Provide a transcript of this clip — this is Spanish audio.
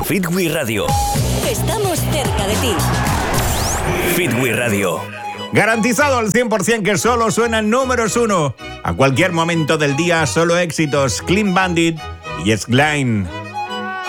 Fitwi Radio. Estamos cerca de ti. Fitwi Radio. Garantizado al 100% que solo suenan números 1. A cualquier momento del día, solo éxitos. Clean Bandit y Yes Line.